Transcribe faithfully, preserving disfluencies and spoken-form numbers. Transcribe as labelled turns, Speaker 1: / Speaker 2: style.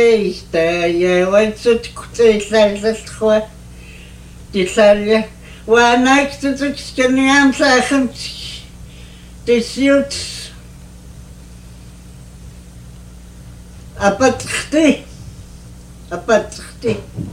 Speaker 1: Истая, вот куцейларлалхва дилалия ванак тутскениам сахам тисют апатхти апатхти